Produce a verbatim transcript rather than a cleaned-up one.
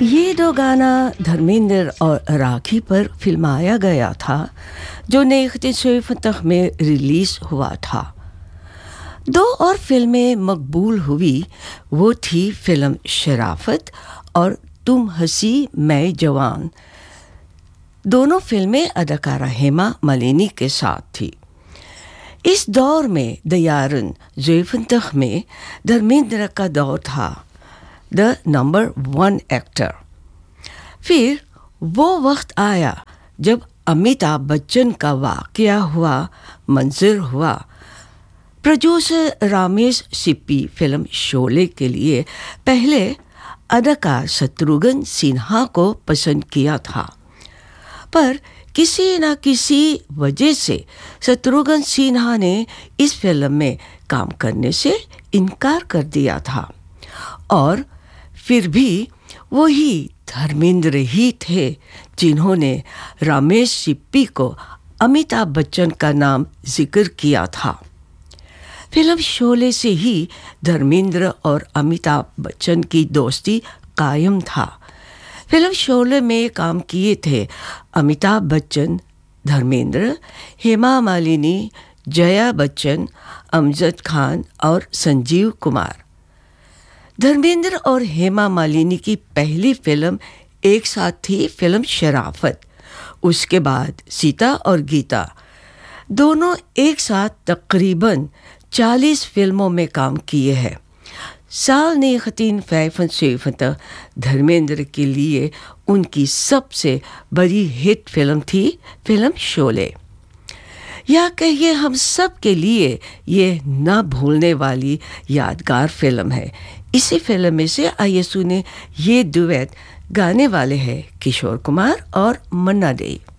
ये दो गाना धर्मेंद्र और राखी पर फिल्माया गया था जो उन्नीस सौ इकहत्तर में रिलीज़ हुआ था। दो और फिल्में मकबूल हुई, वो थी फिल्म शराफत और तुम हंसी मैं जवान। दोनों फिल्में अदाकारा हेमा मालिनी के साथ थी। इस दौर में दयारन ज़ैफ़ुद्दीन में धर्मेंद्र का दौर था, द नंबर वन एक्टर। फिर वो वक्त आया जब अमिताभ बच्चन का वाक़या हुआ, मंजर हुआ। प्रोड्यूसर रमेश सिप्पी फिल्म शोले के लिए पहले अदाकार शत्रुघ्न सिन्हा को पसंद किया था, पर किसी न किसी वजह से शत्रुघ्न सिन्हा ने इस फिल्म में काम करने से इनकार कर दिया था। और फिर भी वही धर्मेंद्र ही थे जिन्होंने रमेश सिप्पी को अमिताभ बच्चन का नाम जिक्र किया था। फिल्म शोले से ही धर्मेंद्र और अमिताभ बच्चन की दोस्ती कायम था। फिल्म शोले में काम किए थे अमिताभ बच्चन, धर्मेंद्र, हेमा मालिनी, जया बच्चन, अमजद खान और संजीव कुमार। धर्मेंद्र और हेमा मालिनी की पहली फिल्म एक साथ थी फिल्म शराफत। उसके बाद सीता और गीता, दोनों एक साथ तकरीबन चालीस फिल्मों में काम किए हैं। साल उन्नीस सौ इकहत्तर धर्मेंद्र के लिए उनकी सबसे बड़ी हिट फिल्म थी फिल्म शोले। या कहिए हम सब के लिए ये न भूलने वाली यादगार फिल्म है। इसी फिल्म में से आइए सुने ये डुएट, गाने वाले हैं किशोर कुमार और मन्ना डे।